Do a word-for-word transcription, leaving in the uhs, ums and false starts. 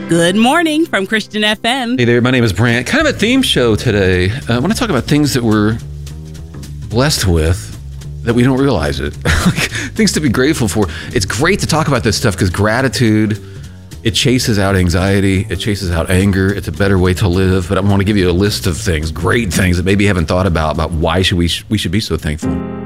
Good morning from Christian F M. Hey there, my name is Brant. Kind of a theme show today. Uh, I want to talk about things that we're blessed with that we don't realize it. Like, things to be grateful for. It's great to talk about this stuff because gratitude, it chases out anxiety, it chases out anger. It's a better way to live. But I want to give you a list of things, great things that maybe you haven't thought about, about why should we, sh- we should be so thankful.